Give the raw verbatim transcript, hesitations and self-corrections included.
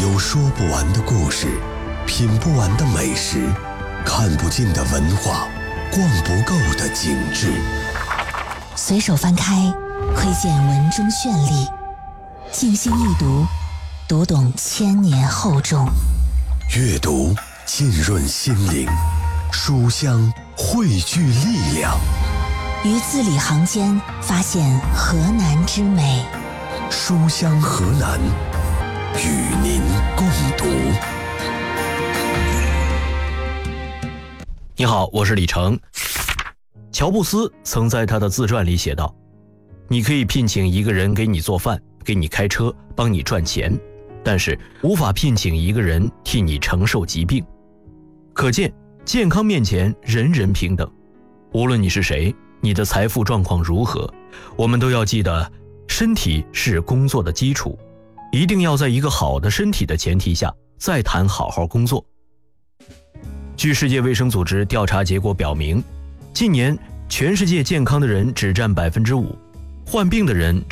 有说不完的故事，品不完的美食，看不尽的文化，逛不够的景致。 随手翻开，窥见文中绚丽；静心一读，读懂千年厚重。 阅读浸润心灵，书香汇聚力量。 于字里行间发现河南之美。 书香河南，与您共读。 你好，我是李成。乔布斯曾在他的自传里写道，你可以聘请一个人给你做饭，给你开车，帮你赚钱，但是无法聘请一个人替你承受疾病。可见健康面前人人平等，无论你是谁，你的财富状况如何，我们都要记得，身体是工作的基础，一定要在一个好的身体的前提下再谈好好工作。据世界卫生组织调查结果表明，近年全世界健康的人只占百分之五，患病的人